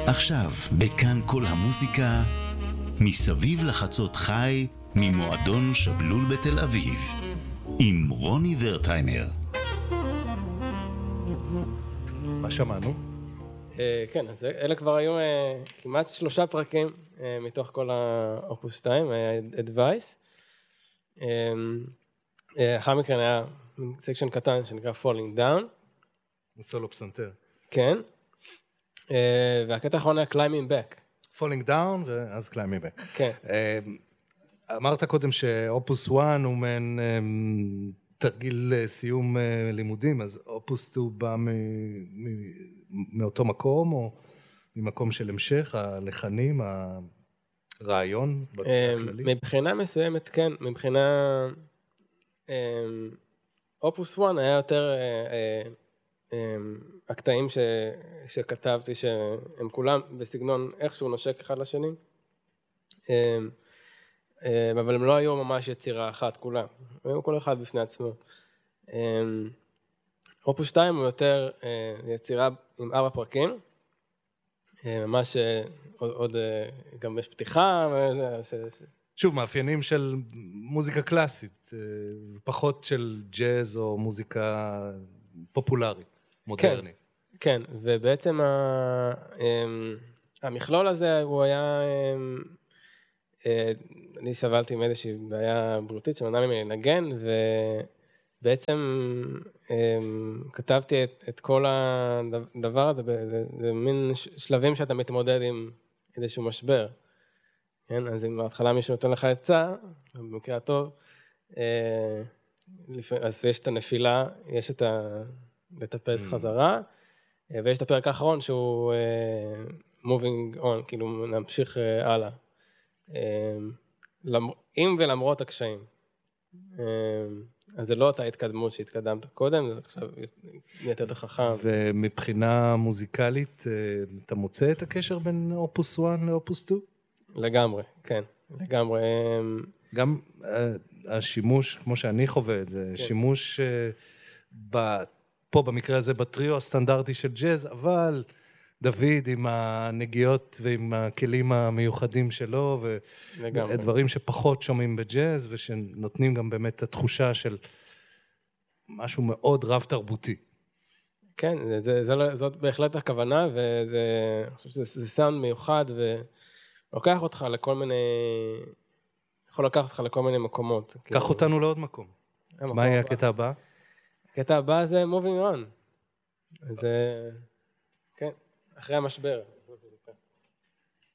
עכשיו, בכאן כל המוזיקה, מסביב לחצות חי, ממועדון שבלול בתל אביב, עם רוני ורטהיימר. מה שמענו? כן, אז אלה כבר היו כמעט 3 פרקים מתוך כל האופוס 2, Advice. אחר מכן היה סקשן קטן שנקרא Falling Down. סולו פסנתר. כן. והקטע האחרון היה Climbing Back. Falling Down ואז Climbing Back. כן. אמרת קודם שאופוס 1 הוא מעין תרגיל סיום לימודים, אז אופוס 2 בא מאותו מקום או ממקום של המשך, הלחנים, הרעיון בכללי? מבחינה מסוימת, כן. מבחינה אופוס 1 היה יותר הקטעים שכתבתי שהם כולם בסגנון איכשהו נושק אחד לשני, אבל הם לא היו ממש יצירה אחת כולם, היו כל אחד בפני עצמו. אופוס 2 הוא יותר יצירה עם 4 פרקים, ממש עוד גם יש פתיחה. שוב, מאפיינים של מוזיקה קלאסית, פחות של ג'אז או מוזיקה פופולרית, מודרנית. כן, ובעצם המכלול הזה הוא היה, אני סבלתי עם איזושהי בעיה בריאותית שמנעה ממני לנגן, ובעצם כתבתי את כל הדבר הזה, זה מין שלבים שאתה מתמודד עם איזשהו משבר. כן, אז אם בהתחלה מישהו נותן לך עצה, במקרה הטוב, אז יש את הנפילה, יש את לטפס חזרה, ויש את הפרק האחרון שהוא moving on, כאילו נמשיך הלאה. אם ולמרות הקשיים. אז זה לא אותה התקדמות שהתקדמת קודם, זה עכשיו יותר חכם. ומבחינה מוזיקלית, אתה מוצא את הקשר בין אופוס 1 לאופוס 2? לגמרי, כן, לגמרי. גם השימוש, כמו שאני חווה את זה, שימוש פה במקרה הזה בטריו הסטנדרטי של ג'אז, אבל דוד עם הנגיעות ועם הכלים המיוחדים שלו, ודברים שפחות שומעים בג'אז, ושנותנים גם באמת את התחושה של משהו מאוד רב תרבותי. כן, זאת בהחלט הכוונה, ואני חושב שזה סאונד מיוחד, ולוקח אותך לכל מיני, יכול לקחת אותך לכל מיני מקומות. קח אותנו לעוד מקום. מה יהיה הקטע הבא? הקטע הבא זה Moving On. אז כן, אחרי המשבר.